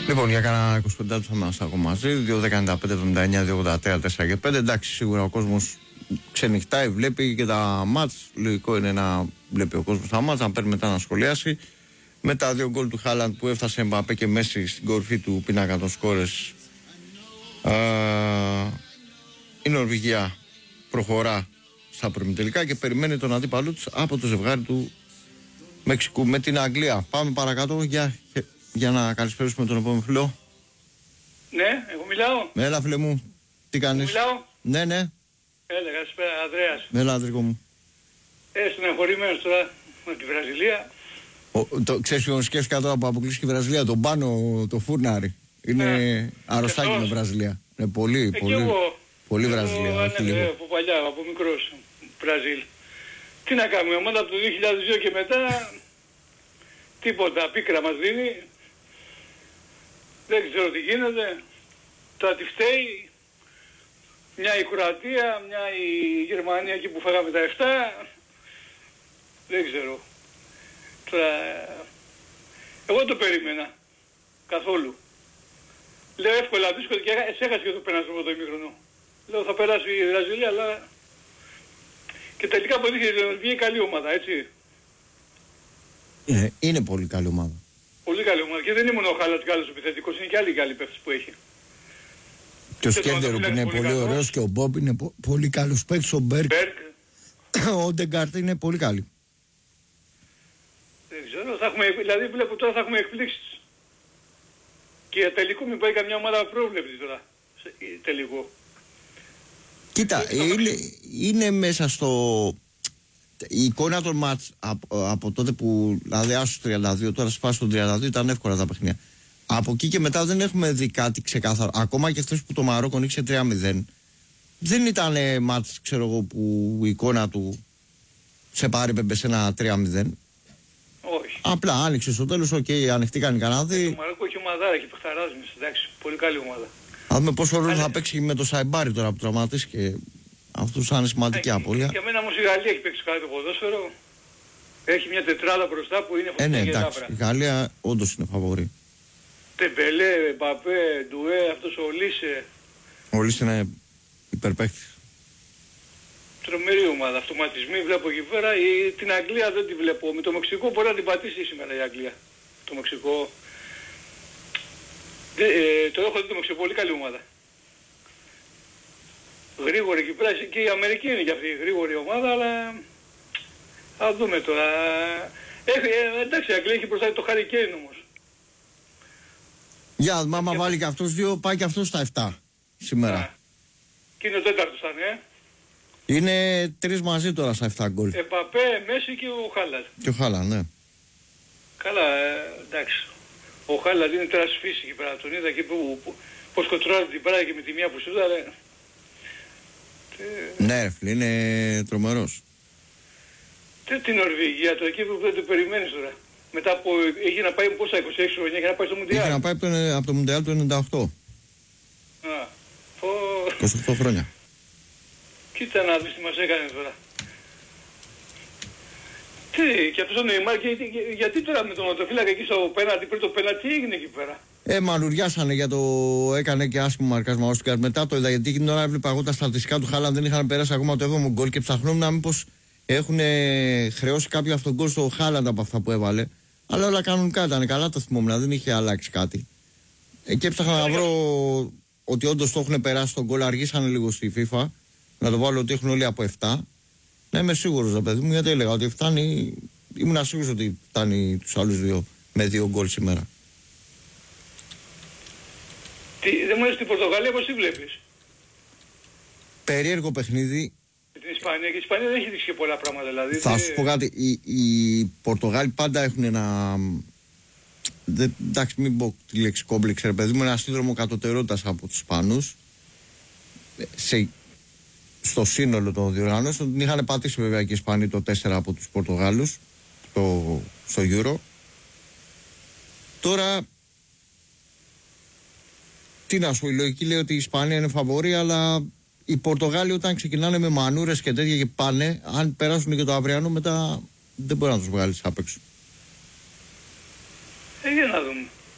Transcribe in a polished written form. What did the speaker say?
Λοιπόν, για κανένα 25 λεπτά θα είμαστε ακόμα μαζί. 2.15.79.283.4 και 5. Εντάξει, σίγουρα ο κόσμος ξενυχτάει, βλέπει και τα μάτς. Λογικό είναι να βλέπει ο κόσμος τα μάτς, να παίρνει μετά να σχολιάσει. Με τα 2 γκολ του Χάλαντ που έφτασε Εμπαπέ και Μέση στην κορυφή του πίνακα των σκόρες, η Νορβηγία προχωρά στα προημιτελικά και περιμένει τον αντίπαλό τους από το ζευγάρι του Μεξικού με την Αγγλία. Πάμε παρακάτω για να καλησπέρισουμε τον επόμενο φίλο. Ναι, εγώ μιλάω. Έλα φίλε μου, τι κάνεις? Μιλάω. Ναι. Έλα, καλησπέρα, Ανδρέας. Έλα Ανδρικό μου. Στεναχωρημένος τώρα με τη Βραζιλία. Ξέρεις ποιον σκέφτηκα τώρα που αποκλείσει και η Βραζιλία, τον Πάνο, το Φούρναρη. Είναι αρρωστάκι με Βραζιλία. Είναι πολύ Βραζιλία. Από παλιά, από μικρός Βραζίλ. Τι να κάνουμε, ομάδα από το 2002 και μετά τίποτα, πίκρα μας δίνει. Δεν ξέρω τι γίνεται. Τώρα τι φταίει. Μια η Κροατία, μια η Γερμανία εκεί που φάγαμε τα 7. Δεν ξέρω. Τώρα, εγώ το περίμενα. Καθόλου. Λέω εύκολα δύσκολα και έχασε και το πέρασε από το ημίχρονο. Λέω θα περάσει η Βραζιλία, αλλά και τελικά αποδείχθηκε ότι η Νορβηγία καλή ομάδα, έτσι. Είναι πολύ καλή ομάδα. Πολύ καλή ομάδα. Και δεν είναι μόνο ο Χάλαντ καλός επιθετικός, είναι και άλλοι καλοί παίκτες που έχει. Και ο Σκέντερο που είναι πολύ ωραίος και ο Μπομπ είναι πολύ καλός παίκτης. Ο Μπέρκ. Ο Ντεγκάρτ είναι πολύ καλή. Δεν ξέρω, δηλαδή βλέπω τώρα θα έχουμε εκπλήξεις. Και τελικό μην πάει καμιά ομάδα πρόβλεψη τώρα. Τελικό. Κοίτα, είναι μέσα στο... Η εικόνα των μάτς από τότε που, δηλαδή άσου 32, τώρα σπάσει το 32, ήταν εύκολα τα παιχνίδια. Από εκεί και μετά δεν έχουμε δει κάτι ξεκάθαρο. Ακόμα και αυτές που το Μαρόκο νίξε 3-0, δεν ήταν μάτς, ξέρω εγώ, που η εικόνα του σε πάρει σε ένα 3-0. Όχι. Απλά άνοιξε στο τέλος, ανοιχτήκαν οι Κανάδοι. Το Μαρόκο έχει ομαδάρα, έχει παιχταράς μες, εντάξει, πολύ καλή ομάδα. Θα δούμε πόσο ρόλο θα παίξει με το Σαϊμπάρι τώρα που τραυματίσει και αυτούς θα είναι σημαντική απώλεια. Για μένα όμως η Γαλλία έχει παίξει κάτι το ποδόσφαιρο. Έχει μια τετράδα μπροστά που είναι φωτεινή και εντάξει, η Γαλλία όντως είναι φαβορή. Τεμπελέ, Μπαπέ, Ντουέ, αυτός ο Λίσε. Ο Λίσε είναι υπερπαίκτης. Τρομερή ομάδα, αυτοματισμοί βλέπω εκεί πέρα. Την Αγγλία δεν τη βλέπω. Με το Μεξικό μπορεί να την πατήσει σήμερα η Αγγλία. Το Μεξικό. Το έχω δει το Μεξικό, πολύ καλή ομάδα. Γρήγορη εκεί πέρα και η Αμερική είναι και αυτή η γρήγορη ομάδα, αλλά θα δούμε τώρα. Εντάξει, η Αγγλία έχει μπροστά το Harry Kane όμως. Για, άμα βάλει και αυτούς δύο, πάει και αυτούς στα 7 σήμερα. Και είναι ο τέταρτος θα είναι, Είναι 3 μαζί τώρα στα 7 γκολ. Εμπαπέ, Μέση και ο Χάλαντ. Και ο Χάλαντ, ναι. Καλά, εντάξει. Ο Χάλαντ είναι τεράστια φύση εκεί πέρα. Τον είδα εκεί πως κοντρόλει την πράγμα και με τη μία που σου είδα. Ναι, φίλε, είναι τρομερός. Την Νορβηγία, το εκεί που δεν το περιμένεις τώρα. Μετά από, έχει να πάει πόσα 26 χρόνια, έχει να πάει στο Μουντιάλ. Έχει να πάει από το Μουντιάλ του 98. 28 χρόνια. Κοίτα να δεις τι μας έκανε τώρα. Και αυτός ο Νεϊμάρ, γιατί τώρα με τον ματοφύλακα εκεί στο πέναλτι, πριν το πέναλτι, τι έγινε εκεί πέρα? Μαλουριάσανε για το. Έκανε και άσχημο μαρκάσμα. Μετά το είδα, γιατί εκείνη την ώρα έβλεπα εγώ τα στατιστικά του Χάλαντ, δεν είχαν περάσει ακόμα το 7ο γκολ και ψαχνόμουν μήπως έχουν χρεώσει κάποιο αυτόν τον γκολ στο Χάλαντ από αυτά που έβαλε. Αλλά όλα κανονικά ήταν, καλά το θυμόμουν, δεν είχε αλλάξει κάτι. Και έψαχνα να βρω ότι όντως το έχουν περάσει τον γκολ, αργήσανε λίγο στη FIFA. Να το βάλω ότι έχουν όλοι από 7. Να είμαι σίγουρος, ρε παιδί μου, γιατί έλεγα ότι φτάνει. Ήμουν σίγουρος ότι φτάνει τους άλλους δύο με 2 γκολ σήμερα. Δεν μου αρέσει την Πορτογαλία, πώς τη βλέπεις? Περίεργο παιχνίδι. Με την Ισπανία, και η Ισπανία δεν έχει δείξει και πολλά πράγματα, δηλαδή. Θα σου πω κάτι. Οι Πορτογάλοι πάντα έχουν ένα. Εντάξει, μην πω τη λέξη κόμπλεξ, ρε παιδί μου, ένα σύνδρομο κατωτερότητας από τους Ισπανούς. Στο σύνολο των διοργανώσεων την είχαν πατήσει βέβαια και οι Ισπανοί το 4 από τους Πορτογάλους στο Euro. Τώρα τι να σου πω, η λογική λέει ότι η Ισπανία είναι φαβορή, αλλά οι Πορτογάλοι όταν ξεκινάνε με μανούρες και τέτοια και πάνε, αν περάσουν και το αυριανό μετά δεν μπορεί να τους βγάλεις απ' έξω. Για να